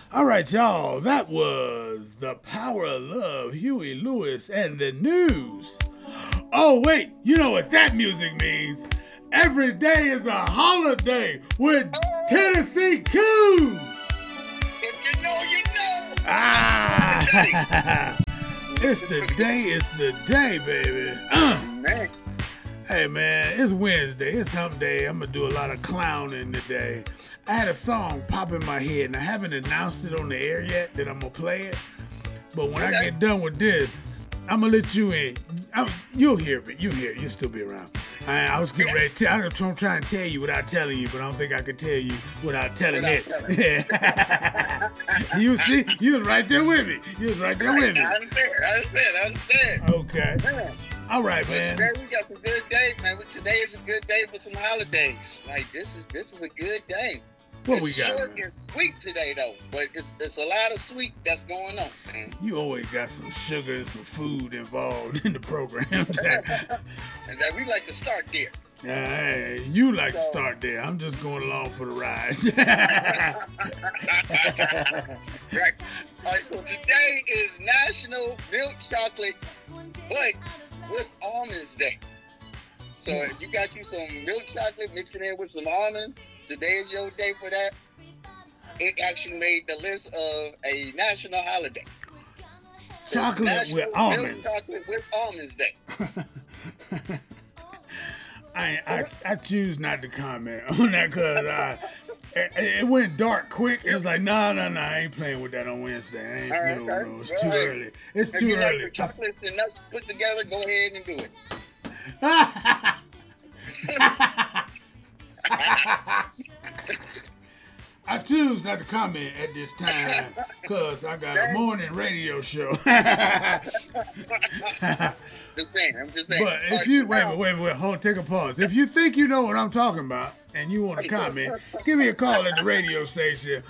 All right, y'all. That was The Power of Love, Huey Lewis, and the News. Oh, wait. You know what that music means? Every day is a holiday with Tennessee Cool. If you know, you know. Ah. It's the day, baby. Man. Hey, man, it's Wednesday. It's hump day. I'm going to do a lot of clowning today. I had a song pop in my head, and I haven't announced it on the air yet that I'm going to play it. But when I get done with this, I'm going to let you in. You'll hear it. You'll hear it. You'll still be around. I was getting ready to I'm trying to tell you without telling you, but I don't think I can tell you without telling it. Yeah. You see? You was right there with me. I understand. Okay. Man. All right, man. Today we got some good days, man. Today is a good day for some holidays. Like this is a good day. What we got? Short and sweet today though, but it's a lot of sweet that's going on, man. You always got some sugar and some food involved in the program. And that we like to start there. Hey, you like to start there. I'm just going along for the ride. Right. All right, so today is National Milk Chocolate But with Almonds Day. So if you got you some milk chocolate, mix it in with some almonds, today is your day for that. It actually made the list of a national holiday. Chocolate with almonds. Milk chocolate with Almonds Day. I choose not to comment on that because it went dark quick. It was like, no, I ain't playing with that on Wednesday. No, it's too early. It's too early. If chocolates and nuts put together, go ahead and do it. I choose not to comment at this time because I got a morning radio show. I'm just saying. But if you wait, hold on, take a pause. If you think you know what I'm talking about and you want to comment, give me a call at the radio station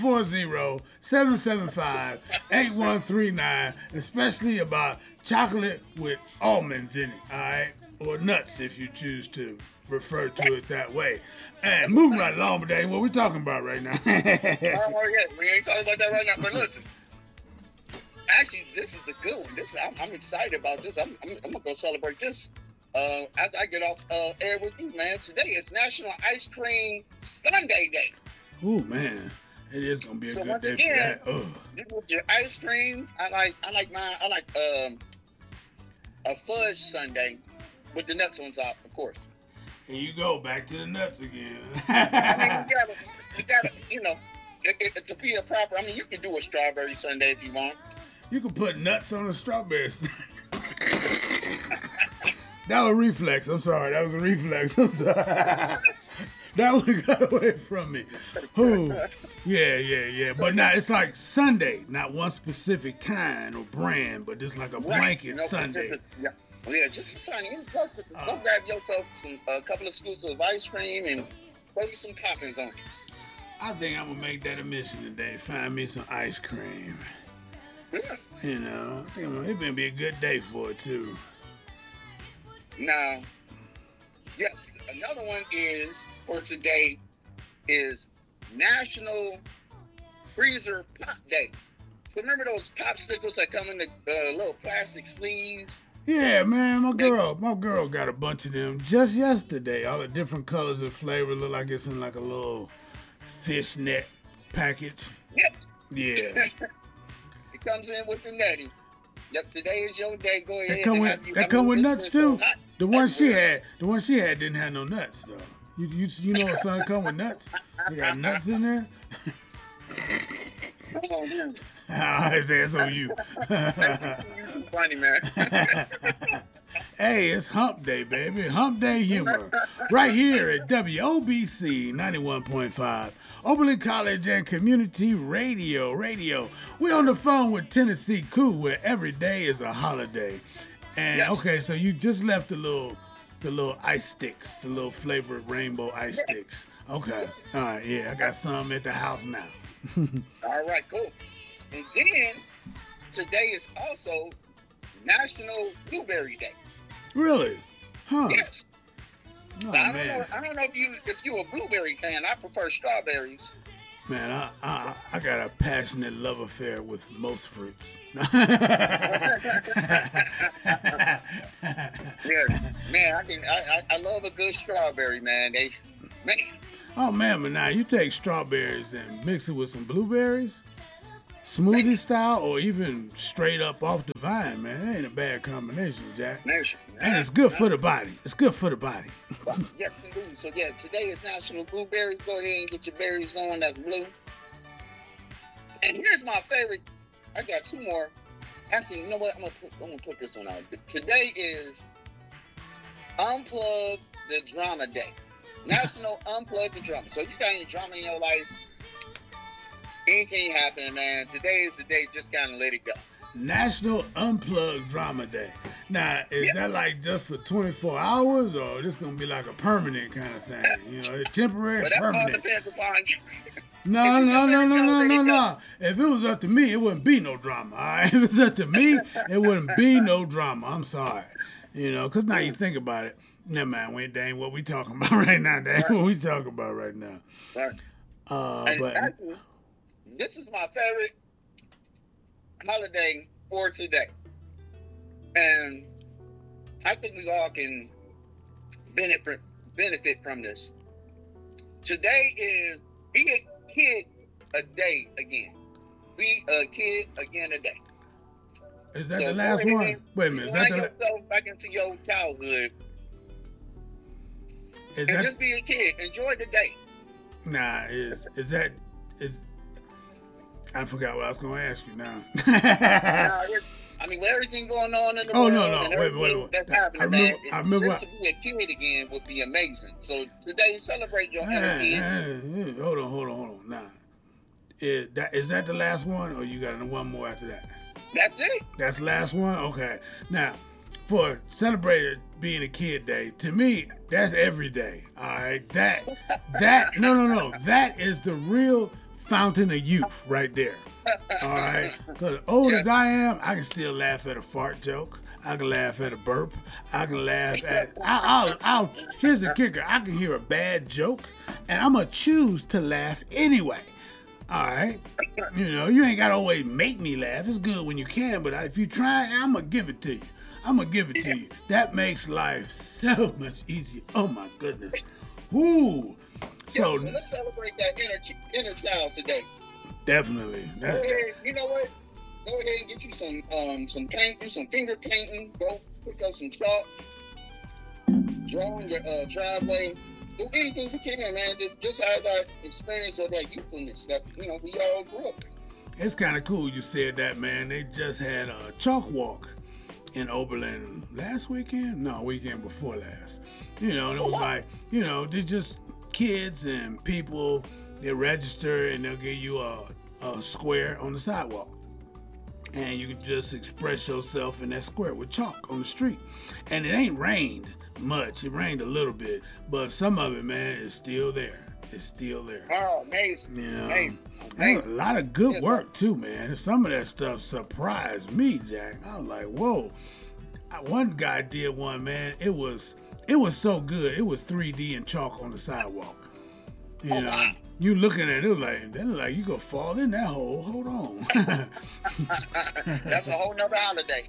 440-775-8139, especially about chocolate with almonds in it, all right? Or nuts if you choose to refer to it that way. And moving right along, but that ain't what we're talking about right now. We ain't talking about that right now. But listen, actually, this is a good one. I'm excited about this. I'm gonna go celebrate this after I get off air with you, man. Today is National Ice Cream Sundae Day. Ooh, man, it is gonna be a good day again, for that. You with your ice cream, I like mine. I like a fudge sundae with the nuts on top, of course. Here you go, back to the nuts again. I mean, you gotta, to feel proper. I mean, you can do a strawberry sundae if you want. You can put nuts on a strawberry. That was a reflex. I'm sorry. That was a reflex. I'm sorry. That one got away from me. Ooh. Yeah. But now it's like Sunday, not one specific kind or brand, but just like a blanket Sunday. Just a tiny. Go grab yourself a couple of scoops of ice cream and put some toppings on it. I think I'm gonna make that a mission today. Find me some ice cream. Yeah. You know, I think it's gonna be a good day for it too. Now, yes, another one for today is National Freezer Pop Day. So remember those popsicles that come in the little plastic sleeves? Yeah, man, my girl got a bunch of them just yesterday. All the different colors and flavors look like it's in like a little fishnet package. Yep. Yeah. It comes in with the nutty. Yep, today is your day. Go ahead. That come with nuts too. The one she had didn't have no nuts though. You know what son come with nuts? You got nuts in there. I say it's on you. You're funny, man. Hey, it's Hump Day, baby. Hump Day humor. Right here at WOBC 91.5. Oberlin College and Community Radio. We're on the phone with Tennessee Cool, where every day is a holiday. And yes. Okay, so you just left the little ice sticks, the little flavored rainbow ice sticks. Okay. All right, yeah, I got some at the house now. All right, cool. And then today is also National Blueberry Day. Really? Huh. Yes. Oh, I man. don't know if you're a blueberry fan. I prefer strawberries. Man, I got a passionate love affair with most fruits. Yeah, man, I love a good strawberry, man. Man. Oh man, but now you take strawberries and mix it with some blueberries, smoothie style, or even straight up off the vine, man. That ain't a bad combination, Jack. And it's good for the body. It's good for the body. Yes, indeed. So yeah, today is National Blueberry. Go ahead and get your berries on. That's blue. And here's my favorite. I got two more. Actually, you know what? I'm gonna put this one out. Today is Unplug the Drama Day. National Unplug the Drama. So if you got any drama in your life, anything happening, man, today is the day. Just kind of let it go. National Unplugged Drama Day. Now, is that like just for 24 hours, or this gonna be like a permanent kind of thing? You know, temporary, well, that permanent. All depends upon you. No. If it was up to me, it wouldn't be no drama. All right? If it was up to me, it wouldn't be no drama. I'm sorry. You know, because now you think about it. Never mind, that ain't what we talking about right now. That ain't what we talking about right now. Right. But actually, this is my favorite holiday for today. And I think we all can benefit from this. Today is Be a Kid a Day again. Be a kid again a day. Is that the last one? Wait a minute. Is that yourself back into your childhood. Just be a kid. Enjoy the day. Nah, is I forgot what I was going to ask you now. I mean, with everything going on in the world, wait. That's happening, I remember just to be a kid again would be amazing. So today, celebrate your inner kid. Hold on. Nah, is that the last one, or you got one more after that? That's it. That's the last one? Okay. Now, for celebrating being a kid day, to me, that's every day. All right. No. That is the real fountain of youth right there. All right. Because old as I am, I can still laugh at a fart joke. I can laugh at a burp. I can laugh at. Here's the kicker. I can hear a bad joke, and I'm gonna choose to laugh anyway. All right. You know, you ain't gotta always make me laugh. It's good when you can, but if you try, I'm gonna give it to you. That makes life so much easier. Oh my goodness. Ooh. So let's celebrate that inner child today. Definitely. You know what? Go ahead and get you some paint, do some finger painting. Go pick up some chalk, draw on your driveway. Do anything you can, man. Just have that experience of that youthfulness that we all grew up. It's kind of cool you said that, man. They just had a chalk walk in Oberlin last weekend. No, weekend before last. And it was like, they're just kids and people. They register and they'll give you a square on the sidewalk. And you can just express yourself in that square with chalk on the street. And it ain't rained much. It rained a little bit. But some of it, man, is still there. It's still there. Oh, amazing. Amazing. A lot of good work, too, man. Some of that stuff surprised me, Jack. I was like, whoa. One guy did one, man. It was so good. It was 3D and chalk on the sidewalk. Wow. You looking at it like you gonna fall in that hole. Hold on. That's a whole nother holiday.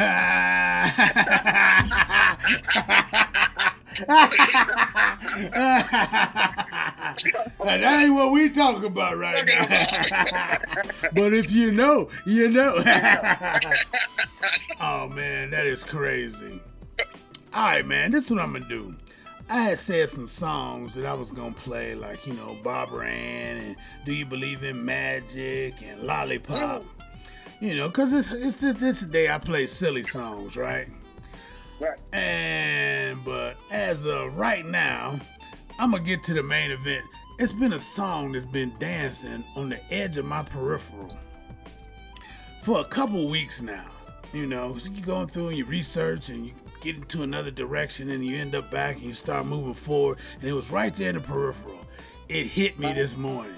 That ain't what we talking about right now. But if you know. Oh man, that is crazy. All right, man, this is what I'm gonna do. I had said some songs that I was going to play, like, Barbara Ann and Do You Believe in Magic and Lollipop. Because it's this day I play silly songs, right? Right. But as of right now, I'm going to get to the main event. It's been a song that's been dancing on the edge of my peripheral for a couple weeks now. So you're going through and you research and you get into another direction and you end up back and you start moving forward, and it was right there in the peripheral. It hit me this morning.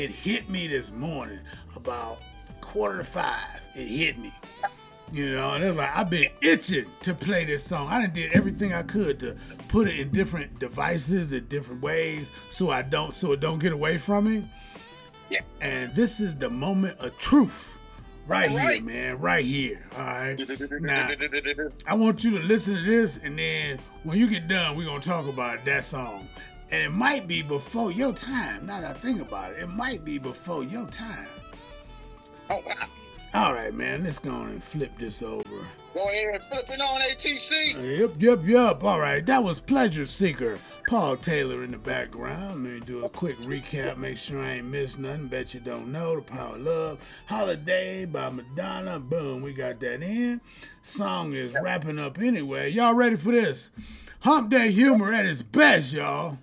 About 4:45. It hit me. And it was like, I've been itching to play this song. I done did everything I could to put it in different devices in different ways so it don't get away from me. Yeah. And this is the moment of truth. Right here, man. Right here. All right. Now, I want you to listen to this, and then when you get done, we're going to talk about that song. And it might be before your time. Now that I think about it, it might be before your time. Oh, wow. All right, man. Let's go on and flip this over. Go ahead and flip it on, ATC. Yep. All right. That was Pleasure Seeker. Paul Taylor in the background. Let me do a quick recap. Make sure I ain't missed nothing. Bet you don't know. The Power of Love. Holiday by Madonna. Boom. We got that in. Song is wrapping up anyway. Y'all ready for this? Hump Day humor at its best, y'all.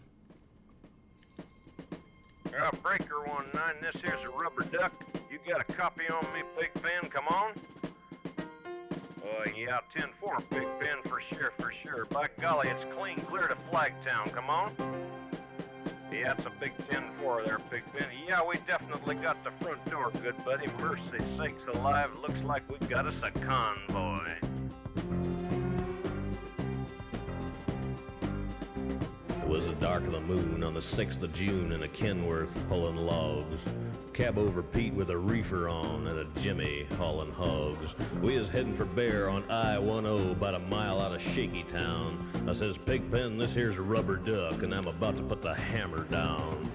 Breaker 19, this here's a rubber duck. You got a copy on me, Big Ben, come on. Yeah, 10-4, Big Ben, for sure. By golly, it's clean clear to Flagtown, come on. Yeah, it's a big 10-4 there, Big Ben. Yeah, we definitely got the front door, good buddy. Mercy sakes alive, looks like we got us a convoy. It was the dark of the moon on the 6th of June in a Kenworth pulling logs. Cab over Pete with a reefer on and a Jimmy hauling hogs. We is heading for Bear on I-10 about a mile out of Shaky Town. I says, Pigpen, this here's a rubber duck and I'm about to put the hammer down.